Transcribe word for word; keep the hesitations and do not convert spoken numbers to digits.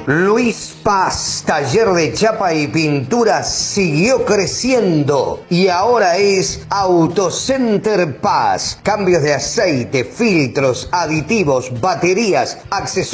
Luis Paz, taller de chapa y pintura, siguió creciendo y ahora es Autocenter Paz. Cambios de aceite, filtros, aditivos, baterías, accesorios.